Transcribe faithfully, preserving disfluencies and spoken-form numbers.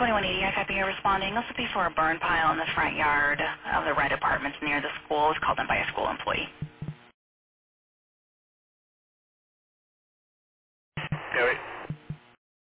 twenty-one eighty, I copy you responding. This would be for a burn pile in the front yard of the Red Apartments near the school. It was called in by a school employee. Yeah, wait.